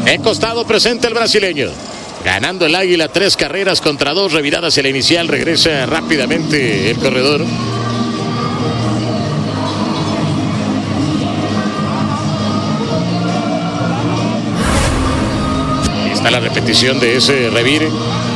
De costado presente el brasileño. Ganando el Águila 3 carreras contra 2, revirada hacia la inicial, regresa rápidamente el corredor. Ahí está la repetición de ese revire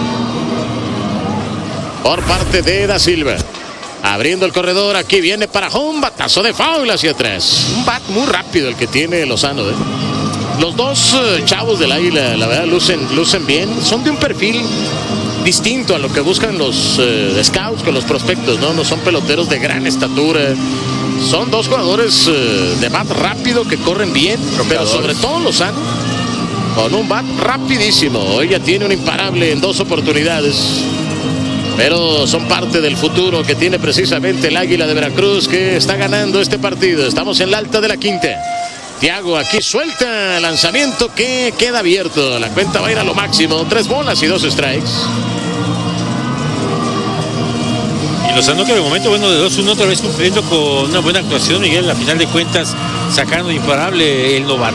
por parte de Da Silva. Abriendo el corredor, aquí viene para home, batazo de foul hacia atrás. Un bat muy rápido el que tiene Lozano. Los dos chavos del Águila, la verdad, lucen bien. Son de un perfil distinto a lo que buscan los scouts con los prospectos, ¿no? No son peloteros de gran estatura. Son dos jugadores de bat rápido que corren bien, pero sobre todo Lozano con un bat rapidísimo. Ella tiene un imparable en 2 oportunidades. Pero son parte del futuro que tiene precisamente el Águila de Veracruz, que está ganando este partido. Estamos en la alta de la quinta. Thiago aquí suelta el lanzamiento que queda abierto. La cuenta va a ir a lo máximo. 3 bolas y 2 strikes. Y Lozano que de momento, bueno, de 2-1 otra vez cumpliendo con una buena actuación, Miguel, a final de cuentas sacando imparable el novato.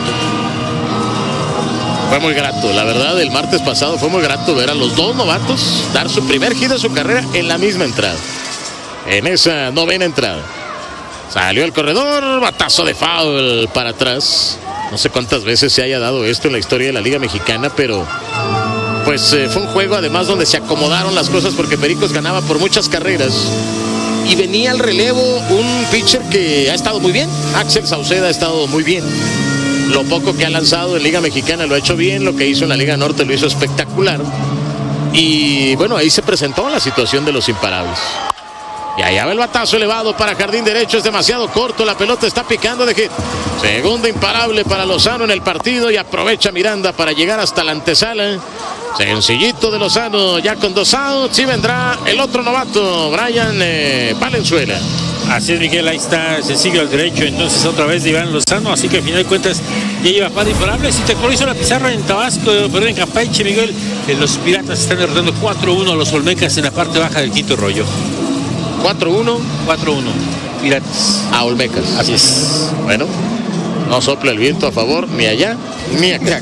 Fue muy grato, la verdad, el martes pasado fue muy grato ver a los dos novatos dar su primer hit de su carrera en la misma entrada. En esa novena entrada. Salió el corredor, batazo de foul para atrás. No sé cuántas veces se haya dado esto en la historia de la Liga Mexicana, pero pues fue un juego además donde se acomodaron las cosas porque Pericos ganaba por muchas carreras. Y venía al relevo un pitcher que ha estado muy bien. Axel Sauceda ha estado muy bien. Lo poco que ha lanzado en Liga Mexicana lo ha hecho bien, lo que hizo en la Liga Norte lo hizo espectacular. Y bueno, ahí se presentó la situación de los imparables. Y allá va el batazo elevado para jardín derecho, es demasiado corto, la pelota está picando de hit. Segundo imparable para Lozano en el partido y aprovecha Miranda para llegar hasta la antesala. Sencillito de Lozano, ya con 2 outs y vendrá el otro novato, Brian Valenzuela. Así es, Miguel, ahí está sencillo al derecho, entonces otra vez de Iván Lozano, así que al final de cuentas ya lleva par de imparables. Y te actualizo la pizarra en Tabasco, perdón, en Campeche, Miguel. Los Piratas están derrotando 4-1 a los Olmecas en la parte baja del quinto rollo. 4-1. 4-1, Piratas. A Olmecas. Así es. Bueno, no sopla el viento a favor, ni allá, ni acá.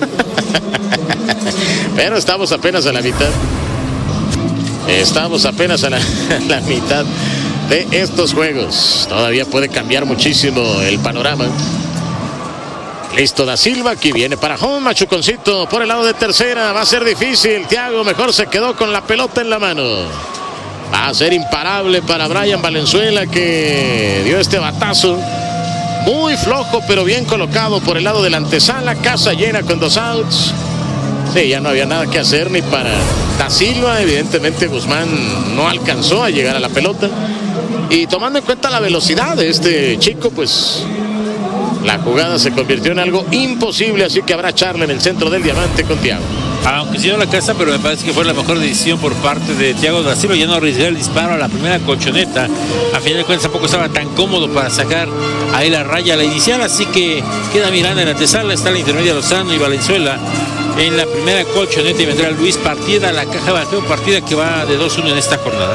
Pero estamos apenas a la mitad. Estamos apenas a la mitad de estos juegos. Todavía puede cambiar muchísimo el panorama. Listo Da Silva, aquí viene para home, Machuconcito por el lado de tercera, va a ser difícil. Thiago mejor se quedó con la pelota en la mano. Va a ser imparable para Brian Valenzuela, que dio este batazo muy flojo pero bien colocado por el lado de la antesala. Casa llena con 2 outs. Sí, ya no había nada que hacer ni para Da Silva. Evidentemente Guzmán no alcanzó a llegar a la pelota. Y tomando en cuenta la velocidad de este chico, pues la jugada se convirtió en algo imposible. Así que habrá charla en el centro del diamante con Thiago. Aunque sí dio la casa, pero me parece que fue la mejor decisión por parte de Thiago Da Silva. Ya no arriesgar el disparo a la primera colchoneta. A final de cuentas tampoco estaba tan cómodo para sacar ahí la raya a la inicial. Así que queda Miranda en la antesala. Está la intermedia Lozano y Valenzuela en la primera colchoneta. Y vendrá Luis Partida, la caja de bateo partida que va de 2-1 en esta jornada.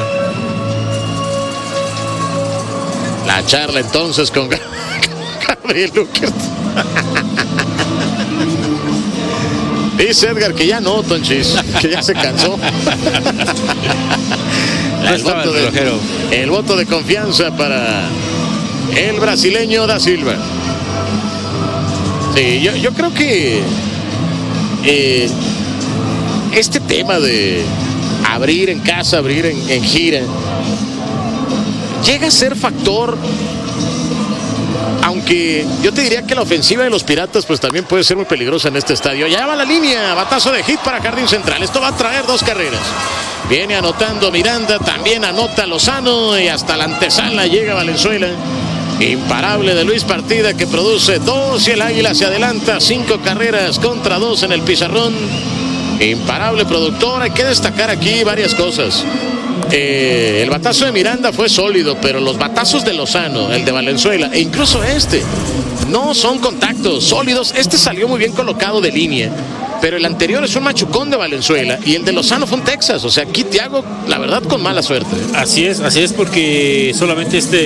La charla entonces con Gabriel Lucas. Dice Edgar que ya no, Tonchis, que ya se cansó. El voto de confianza para el brasileño Da Silva. Sí, yo creo que este tema de abrir en casa, abrir en gira, llega a ser factor. Aunque yo te diría que la ofensiva de los Piratas pues también puede ser muy peligrosa en este estadio. Ya va la línea, batazo de hit para Jardín Central. Esto va a traer 2 carreras. Viene anotando Miranda, también anota Lozano y hasta la antesala llega Valenzuela. Imparable de Luis Partida que produce 2 y el Águila se adelanta 5 carreras contra 2 en el pizarrón. Imparable productor. Hay que destacar aquí varias cosas. El batazo de Miranda fue sólido, pero los batazos de Lozano, el de Valenzuela e incluso este, no son contactos sólidos. Este salió muy bien colocado de línea, pero el anterior es un machucón de Valenzuela y el de Lozano fue un Texas. O sea, aquí Thiago, la verdad, con mala suerte. Así es porque solamente este